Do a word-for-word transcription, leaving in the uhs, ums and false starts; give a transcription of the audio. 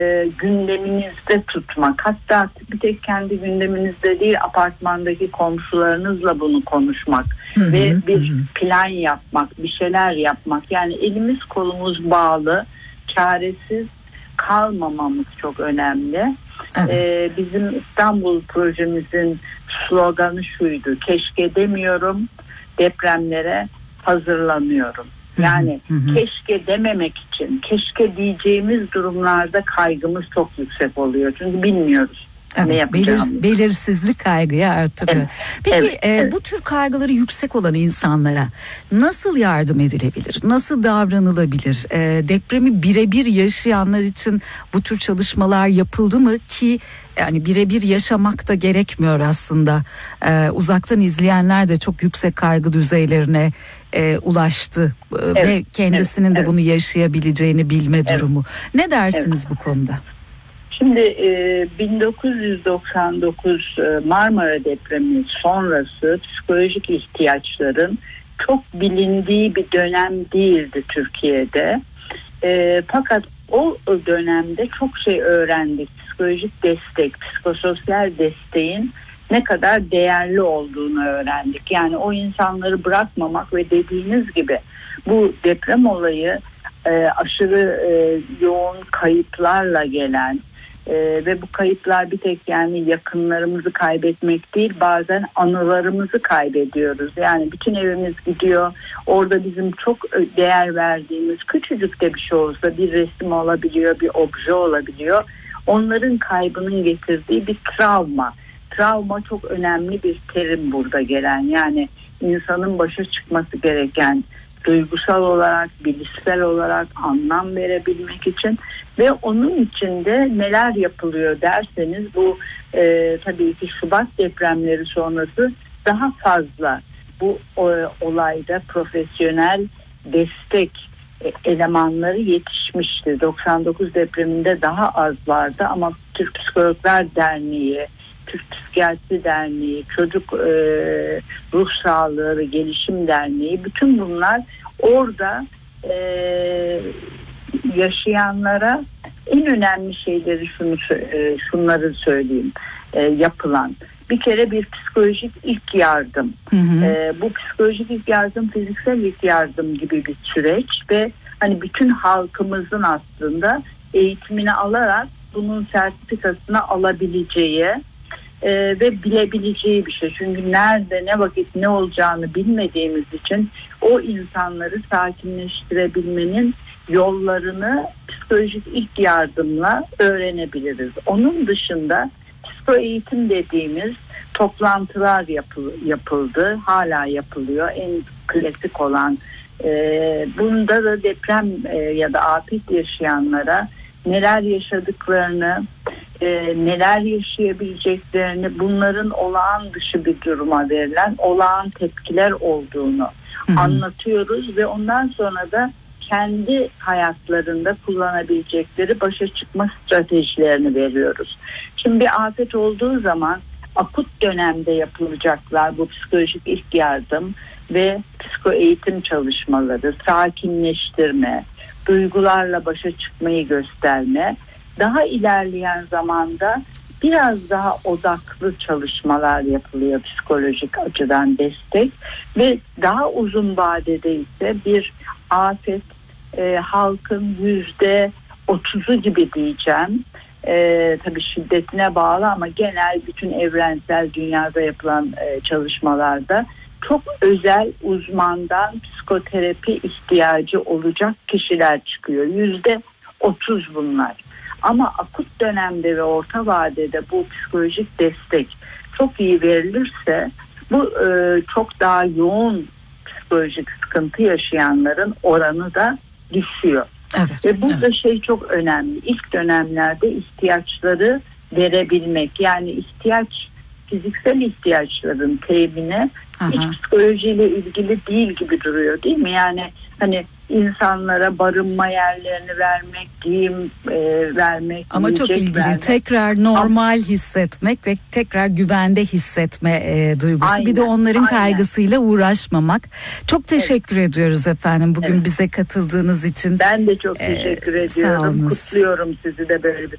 gündeminizde tutmak, hatta bir tek kendi gündeminizde değil, apartmandaki komşularınızla bunu konuşmak hı hı, ve bir hı. plan yapmak, bir şeyler yapmak. Yani elimiz kolumuz bağlı, çaresiz kalmamamız çok önemli. Evet. Ee, bizim İstanbul projemizin sloganı şuydu: keşke demiyorum, depremlere hazırlanıyorum. Yani hı hı. keşke dememek için, keşke diyeceğimiz durumlarda kaygımız çok yüksek oluyor. Çünkü bilmiyoruz evet, ne yapacağımızı. Belir, belirsizlik kaygıyı artırıyor. Evet, Peki evet, e, evet. bu tür kaygıları yüksek olan insanlara nasıl yardım edilebilir? Nasıl davranılabilir? E, depremi birebir yaşayanlar için bu tür çalışmalar yapıldı mı ki? Yani birebir yaşamak da gerekmiyor aslında. Ee, uzaktan izleyenler de çok yüksek kaygı düzeylerine e, ulaştı evet, ve kendisinin evet, de evet. bunu yaşayabileceğini bilme evet. durumu. Ne dersiniz evet. bu konuda? Şimdi e, bin dokuz yüz doksan dokuz Marmara depremi sonrası psikolojik ihtiyaçların çok bilindiği bir dönem değildi Türkiye'de. E, fakat o dönemde çok şey öğrendik. Psikolojik destek, psikososyal desteğin ne kadar değerli olduğunu öğrendik. Yani o insanları bırakmamak ve dediğiniz gibi bu deprem olayı e, aşırı e, yoğun kayıplarla gelen e, ve bu kayıplar bir tek yani yakınlarımızı kaybetmek değil, bazen anılarımızı kaybediyoruz. Yani bütün evimiz gidiyor. Orada bizim çok değer verdiğimiz küçücük de bir şey olsa, bir resim olabiliyor, bir obje olabiliyor. Onların kaybının getirdiği bir travma. Travma çok önemli bir terim burada gelen. Yani insanın başa çıkması gereken, duygusal olarak, bilişsel olarak anlam verebilmek için ve onun için de neler yapılıyor derseniz bu e, tabii ki Şubat depremleri sonrası daha fazla bu o, olayda profesyonel destek elemanları yetişmişti. doksan dokuz depreminde daha az vardı ama Türk Psikologlar Derneği, Türk Psikiyatri Derneği, Çocuk e, Ruh Sağlığı ve Gelişim Derneği, bütün bunlar orada e, yaşayanlara en önemli şeyleri şunu e, şunları söyleyeyim e, yapılan. Bir kere bir psikolojik ilk yardım. Hı hı. E, bu psikolojik ilk yardım fiziksel ilk yardım gibi bir süreç ve hani bütün halkımızın aslında eğitimini alarak bunun sertifikasını alabileceği e, ve bilebileceği bir şey. Çünkü nerede, ne vakit, ne olacağını bilmediğimiz için o insanları sakinleştirebilmenin yollarını psikolojik ilk yardımla öğrenebiliriz. Onun dışında psiko eğitim dediğimiz toplantılar yapı, yapıldı, hala yapılıyor. En klasik olan e, bunda da deprem e, ya da afet yaşayanlara neler yaşadıklarını, e, neler yaşayabileceklerini, bunların olağan dışı bir duruma verilen olağan tepkiler olduğunu hı hı. anlatıyoruz ve ondan sonra da kendi hayatlarında kullanabilecekleri başa çıkma stratejilerini veriyoruz. Şimdi bir afet olduğu zaman akut dönemde yapılacaklar bu psikolojik ilk yardım ve psiko eğitim çalışmaları, sakinleştirme, duygularla başa çıkmayı gösterme, daha ilerleyen zamanda biraz daha odaklı çalışmalar yapılıyor, psikolojik açıdan destek ve daha uzun vadede ise bir afet e, halkın yüzde otuzu gibi diyeceğim. E, tabii şiddetine bağlı ama genel bütün evrensel dünyada yapılan e, çalışmalarda çok özel uzmandan psikoterapi ihtiyacı olacak kişiler çıkıyor. yüzde otuz bunlar. Ama akut dönemde ve orta vadede bu psikolojik destek çok iyi verilirse bu e, çok daha yoğun psikolojik sıkıntı yaşayanların oranı da düşüyor. Evet, ve burada evet. şey çok önemli. İlk dönemlerde ihtiyaçları verebilmek. Yani ihtiyaç fiziksel ihtiyaçların temini Aha. hiç psikolojiyle ilgili değil gibi duruyor, değil mi? Yani hani insanlara barınma yerlerini vermek, giyim e, vermek, ama çok ilgili vermek. Tekrar normal ama, hissetmek ve tekrar güvende hissetme e, duygusu. Aynen, bir de onların aynen. kaygısıyla uğraşmamak. Çok teşekkür evet. ediyoruz efendim bugün evet. bize katıldığınız için. Ben de çok teşekkür ee, ediyorum. Kutluyorum sizi de böyle bir